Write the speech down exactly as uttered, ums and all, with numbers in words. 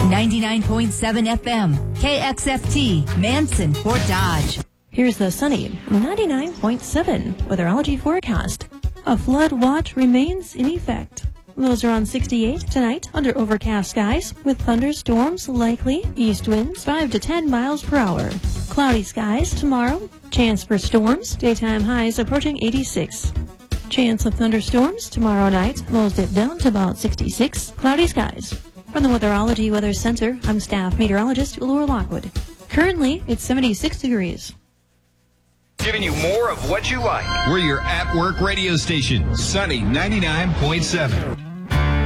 ninety-nine point seven F M, K X F T, Manson, Fort Dodge. Here's the sunny ninety-nine point seven weatherology forecast. A flood watch remains in effect. Lows are on sixty-eight tonight under overcast skies with thunderstorms likely, east winds five to ten miles per hour. Cloudy skies tomorrow, chance for storms, daytime highs approaching eighty-six. Chance of thunderstorms tomorrow night, lows dip down to about sixty-six, cloudy skies. From the Weatherology Weather Center, I'm staff meteorologist Laura Lockwood. Currently, it's seventy-six degrees. Giving you more of what you like. We're your at-work radio station, Sunny ninety-nine point seven.